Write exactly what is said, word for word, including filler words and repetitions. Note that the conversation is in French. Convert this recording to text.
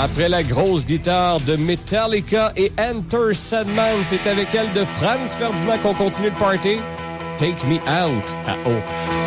Après la grosse guitare de Metallica et Enter Sandman, c'est avec elle de Franz Ferdinand qu'on continue le party. Take Me Out à O.